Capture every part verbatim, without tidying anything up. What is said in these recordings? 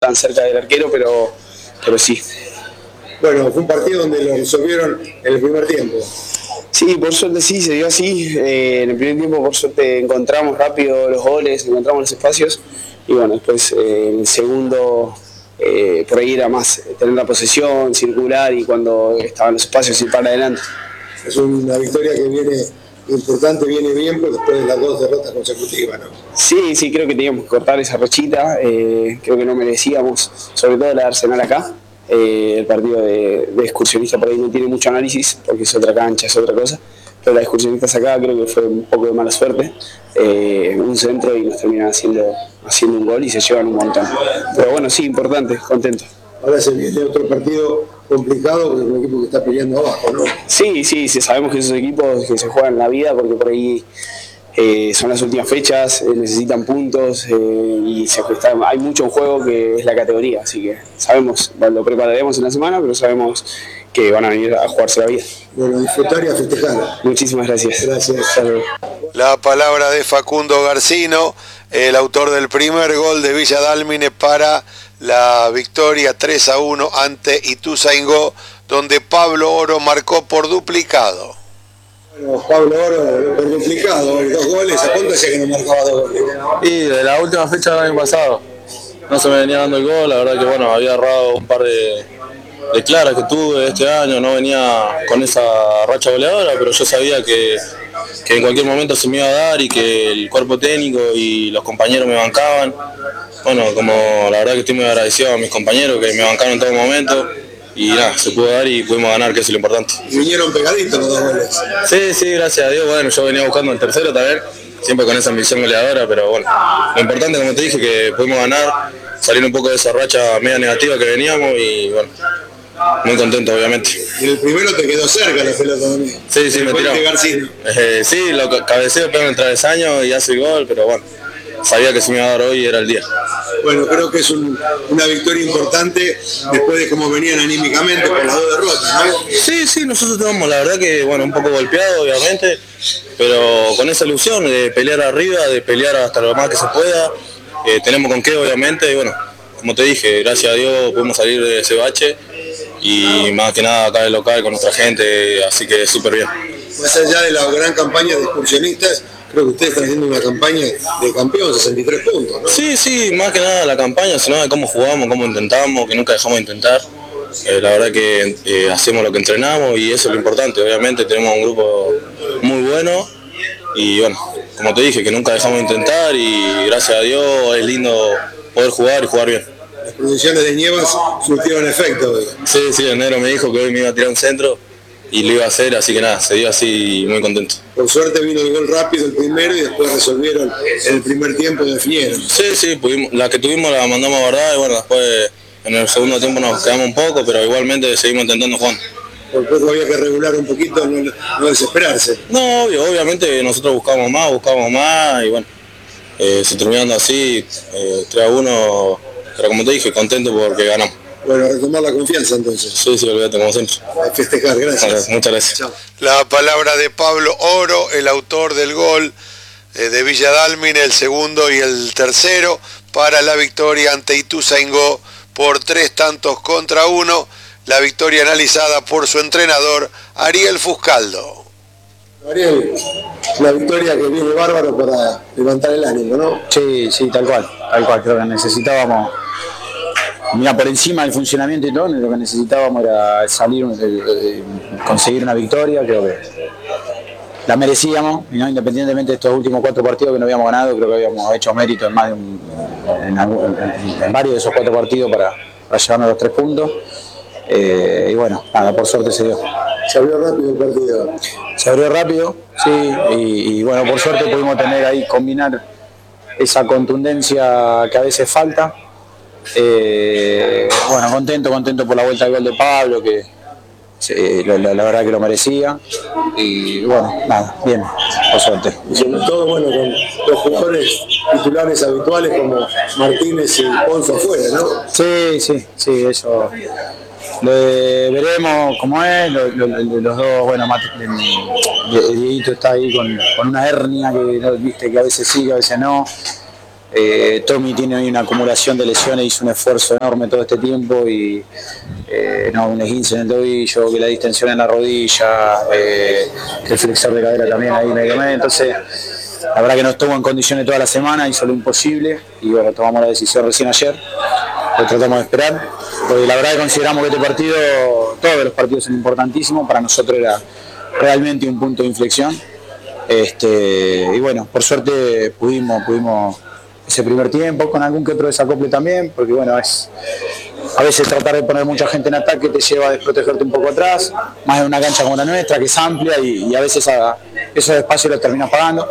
tan cerca del arquero, pero, pero sí. Bueno, fue un partido donde lo resolvieron en el primer tiempo. Sí, por suerte sí, se dio así. Eh, en el primer tiempo por suerte encontramos rápido los goles, encontramos los espacios y bueno, después eh, en el segundo eh, por ahí era más tener la posesión, circular y cuando estaban los espacios ir para adelante. Es una victoria que viene importante, viene bien, pero después de las dos derrotas consecutivas, ¿no? Sí, sí, creo que teníamos que cortar esa rachita, eh, creo que no merecíamos, sobre todo la de Arsenal acá. Eh, el partido de, de excursionista por ahí no tiene mucho análisis porque es otra cancha, es otra cosa, pero la de excursionistas acá creo que fue un poco de mala suerte, eh, un centro y nos terminan haciendo, haciendo un gol y se llevan un montón. Pero bueno, sí, importante, contento. Ahora se viene otro partido complicado con un equipo que está peleando abajo, ¿no? Sí, sí, sí, sabemos que esos equipos que se juegan la vida porque por ahí Eh, son las últimas fechas, eh, necesitan puntos eh, y se está, hay mucho en juego que es la categoría, así que sabemos, lo prepararemos en la semana, pero sabemos que van a venir a jugarse la vida. Bueno, disfrutar y a festejar. Muchísimas gracias. Gracias. La palabra de Facundo Garcino, el autor del primer gol de Villa Dálmine para la victoria tres a uno ante Ituzaingó, donde Pablo Oro marcó por duplicado. Bueno, Pablo Oro por duplicado, dos goles, ¿a cuánto hacía que no marcaba dos goles? Y de la última fecha del año pasado no se me venía dando el gol, la verdad que bueno, había errado un par de, de claras que tuve este año, no venía con esa racha goleadora, pero yo sabía que, que en cualquier momento se me iba a dar y que el cuerpo técnico y los compañeros me bancaban. Bueno, como la verdad que estoy muy agradecido a mis compañeros que me bancaron en todo momento. Y nada, se pudo dar y pudimos ganar, que es lo importante. Y vinieron pegaditos los dos goles. Sí, sí, gracias a Dios. Bueno, yo venía buscando el tercero también, siempre con esa ambición goleadora, pero bueno, lo importante, como te dije, que pudimos ganar, salir un poco de esa racha media negativa que veníamos y bueno, muy contento obviamente. Y el primero te quedó cerca la pelota también. Sí, sí, me tiró. Eh, sí, lo cabeceo, pego en el travesaño y hace el gol, pero bueno, sabía que si me iba a dar hoy era el día. Bueno, creo que es un, una victoria importante después de cómo venían anímicamente por las dos derrotas, ¿no? Sí, sí, nosotros estamos, la verdad que, bueno, un poco golpeados, obviamente, pero con esa ilusión de pelear arriba, de pelear hasta lo más que se pueda. Eh, tenemos con qué, obviamente, y bueno, como te dije, gracias a Dios pudimos salir de ese bache y más que nada acá en el local con nuestra gente, así que súper bien. Más allá de la gran campaña de excursionistas, creo que ustedes están haciendo una campaña de campeón, sesenta y tres puntos, ¿no? Sí, sí, más que nada la campaña, sino de cómo jugamos, cómo intentamos, que nunca dejamos de intentar. Eh, la verdad que eh, hacemos lo que entrenamos y eso es lo importante. Obviamente tenemos un grupo muy bueno y bueno, como te dije, que nunca dejamos de intentar y gracias a Dios es lindo poder jugar y jugar bien. Las predicciones de Nievas surtieron efecto hoy. Sí, sí, el negro me dijo que hoy me iba a tirar un centro y lo iba a hacer, así que nada, se dio así muy contento. Por suerte vino el gol rápido el primero y después resolvieron en el primer tiempo y definieron. Sí, sí, pudimos, la que tuvimos la mandamos a guardar y bueno, después en el segundo tiempo nos quedamos un poco, pero igualmente seguimos intentando jugar. Por poco había que regular un poquito, no, no desesperarse. No, obvio, obviamente nosotros buscamos más, buscamos más y bueno, eh, se terminando así, eh, tres a uno, pero como te dije, contento porque ganamos. Bueno, a retomar la confianza entonces. Sí, sí, olvídate, como siempre. A festejar, gracias. Vale, muchas gracias. Chao. La palabra de Pablo Oro, el autor del gol eh, de Villa Dálmine, el segundo y el tercero, para la victoria ante Ituzaingó por tres tantos contra uno. La victoria analizada por su entrenador, Ariel Fuscaldo. Ariel, la victoria que viene bárbaro para levantar el ánimo, ¿no? Sí, sí, tal cual, tal cual. Creo que necesitábamos, mira, por encima del funcionamiento y todo, lo que necesitábamos era salir, eh, conseguir una victoria. Creo que la merecíamos, ¿no? Independientemente de estos últimos cuatro partidos que no habíamos ganado, creo que habíamos hecho mérito en, más de un, en, en, en varios de esos cuatro partidos para, para llevarnos los tres puntos. Eh, y bueno, nada, por suerte se dio. Se abrió rápido el partido. Se abrió rápido, sí, y, y bueno, por suerte pudimos tener ahí, combinar esa contundencia que a veces falta. Eh, bueno, contento, contento por la vuelta al gol de Pablo, que sí, la, la, la verdad que lo merecía. Y bueno, nada, bien, por suerte. Y sobre todo, bueno, con los jugadores titulares habituales como Martínez y Ponzo afuera, ¿no? Sí, sí, sí, eso. Lo de, veremos cómo es, lo, lo, los dos, bueno, Dieguito está ahí con, con una hernia que, ¿no? Viste, que a veces sí, que a veces no. Eh, Tommy tiene ahí una acumulación de lesiones, hizo un esfuerzo enorme todo este tiempo y eh, no, un esguince en el tobillo, que la distensión en la rodilla, eh, que el flexor de cadera también ahí medio medio. Entonces, la verdad que no estuvo en condiciones toda la semana, hizo lo imposible y bueno, tomamos la decisión recién ayer, lo tratamos de esperar, porque la verdad que consideramos que este partido, todos los partidos son importantísimos, para nosotros era realmente un punto de inflexión. Este, y bueno, por suerte pudimos, pudimos ese primer tiempo, con algún que otro desacople también, porque bueno, es a veces tratar de poner mucha gente en ataque te lleva a desprotegerte un poco atrás, más en una cancha como la nuestra, que es amplia y, y a veces a, esos espacios los terminas pagando.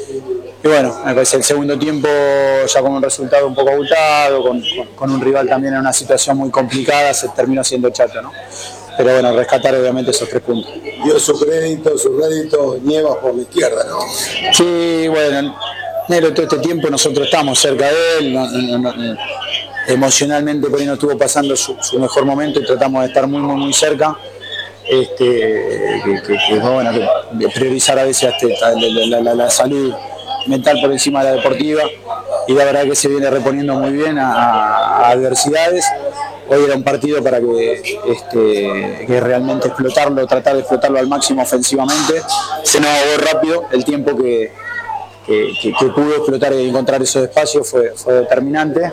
Y bueno, me parece el segundo tiempo ya con un resultado un poco abultado, con, con, con un rival también en una situación muy complicada, se terminó siendo chato, ¿no? Pero bueno, rescatar obviamente esos tres puntos. Dio su crédito, su rédito Nievas por la izquierda, ¿no? Sí, bueno, Nero todo este tiempo nosotros estamos cerca de él, no, no, no, no, emocionalmente por ahí no estuvo pasando su, su mejor momento y tratamos de estar muy, muy, muy cerca. Este, que, que, que, bueno, que priorizar a veces este, la, la, la, la salud mental por encima de la deportiva y la verdad que se viene reponiendo muy bien a, a adversidades. Hoy era un partido para que, este, que realmente explotarlo, tratar de explotarlo al máximo ofensivamente. Se nos ahogó rápido el tiempo que, que, que, que pudo explotar y encontrar esos espacios fue, fue determinante.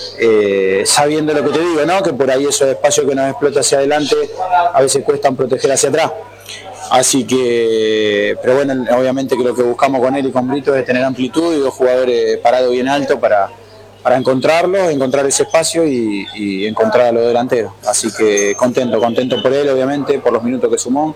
Eh, sabiendo lo que te digo, ¿no? Que por ahí esos espacios que nos explota hacia adelante a veces cuestan proteger hacia atrás. Así que, pero bueno, obviamente que lo que buscamos con él y con Brito es tener amplitud y dos jugadores parados bien alto para, para encontrarlo, encontrar ese espacio y, y encontrar a los delanteros. Así que contento, contento por él, obviamente, por los minutos que sumó.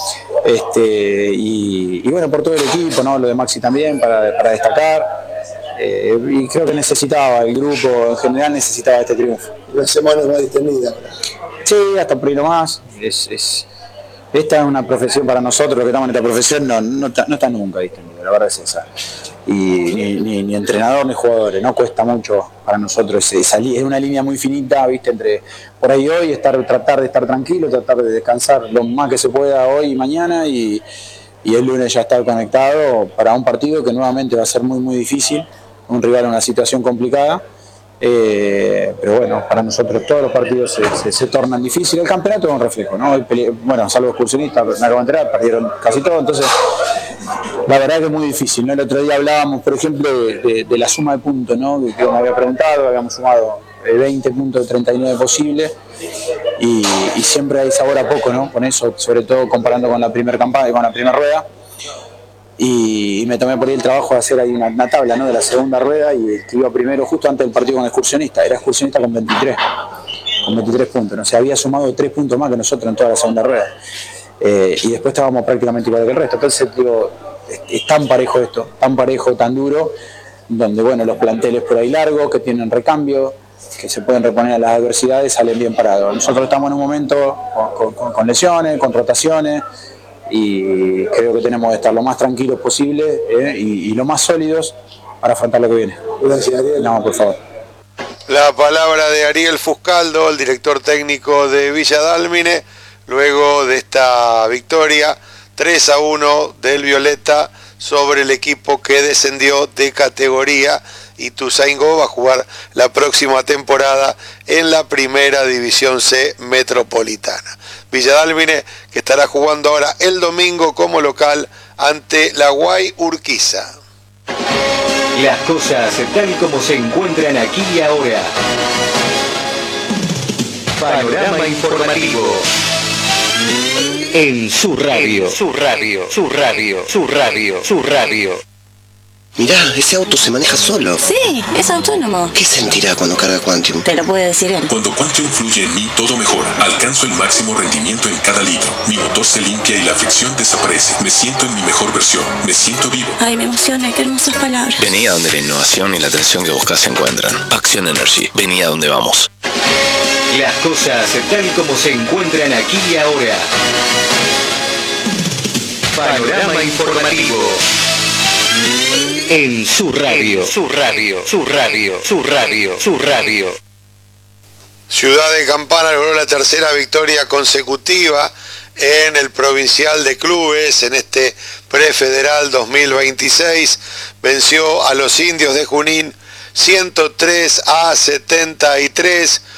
Este, y, y bueno, por todo el equipo, ¿no? Lo de Maxi también, para, para destacar. Eh, y creo que necesitaba, el grupo en general necesitaba este triunfo. Una semana más distendida. Sí, hasta por ahí nomás. Es, es, esta es una profesión para nosotros, los que estamos en esta profesión, no, no, no está nunca distendida, la verdad es esa. Y ni, ni, ni entrenador ni jugadores, no cuesta mucho para nosotros. Es, es una línea muy finita, viste, entre por ahí hoy, estar, tratar de estar tranquilo, tratar de descansar lo más que se pueda hoy y mañana y, y el lunes ya estar conectado para un partido que nuevamente va a ser muy, muy difícil. Un rival en una situación complicada, eh, pero bueno, para nosotros todos los partidos se, se, se tornan difíciles. El campeonato es un reflejo, ¿no? Bueno, salvo excursionistas, me acabo de enterar, perdieron casi todo, entonces la verdad que es muy difícil, ¿no? El otro día hablábamos, por ejemplo, de, de, de la suma de puntos, ¿no? Que me había preguntado, habíamos sumado veinte puntos de treinta y nueve posibles y, y siempre hay sabor a poco, ¿no? Con eso, sobre todo comparando con la primera campaña, con la primera rueda. Y, y me tomé por ahí el trabajo de hacer ahí una, una tabla, ¿no? De la segunda rueda y que iba primero justo antes del partido con el excursionista, era excursionista con veintitrés, con veintitrés puntos, ¿no? Se había sumado tres puntos más que nosotros en toda la segunda rueda eh, y después estábamos prácticamente igual que el resto, entonces digo, es, es tan parejo esto, tan parejo, tan duro, donde bueno, los planteles por ahí largos, que tienen recambio, que se pueden reponer a las adversidades, salen bien parados. Nosotros estamos en un momento con, con, con lesiones, con rotaciones, y creo que tenemos que estar lo más tranquilos posible eh, y, y lo más sólidos para afrontar lo que viene. Gracias, Ariel. No, por favor. La palabra de Ariel Fuscaldo, el director técnico de Villa Dálmine, luego de esta victoria tres a uno del Violeta sobre el equipo que descendió de categoría. Ituzaingó va a jugar la próxima temporada en la Primera División C Metropolitana. Villa Dálmine que estará jugando ahora el domingo como local ante la Guay Urquiza. Las cosas tal como se encuentran aquí y ahora. Panorama informativo. En su radio, su radio, su radio, su radio, su radio. Mirá, ese auto se maneja solo. Sí, es autónomo. ¿Qué sentirá cuando carga Quantium? Te lo puede decir él. Cuando Quantium fluye en mí, todo mejora. Alcanzo el máximo rendimiento en cada litro. Mi motor se limpia y la fricción desaparece. Me siento en mi mejor versión. Me siento vivo. Ay, me emociona. Qué hermosas palabras. Vení a donde la innovación y la atención que buscas se encuentran. Action Energy. Vení a donde vamos. Las cosas tal como se encuentran aquí y ahora. Panorama informativo. En su radio, su radio, su radio, su radio, su radio. Ciudad de Campana logró la tercera victoria consecutiva en el Provincial de Clubes en este Prefederal dos mil veintiséis. Venció a los Indios de Junín ciento tres a setenta y tres.